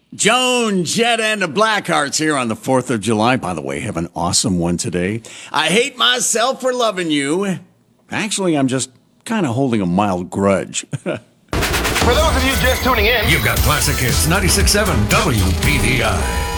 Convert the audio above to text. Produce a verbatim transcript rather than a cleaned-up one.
Joan, Jetta, and the Blackhearts here on the fourth of July. By the way, have an awesome one today. I hate myself for loving you. Actually, I'm just kind of holding a mild grudge. For those of you just tuning in, you've got Classic Hits ninety-six point seven W P D I.